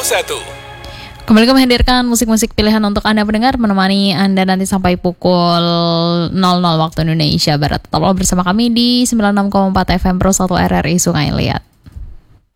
Kembali kami hadirkan musik-musik pilihan untuk Anda pendengar, menemani Anda nanti sampai pukul 00 waktu Indonesia Barat. Tetaplah bersama kami di 96,4 FM Pro 1 RRI Sungai Liat.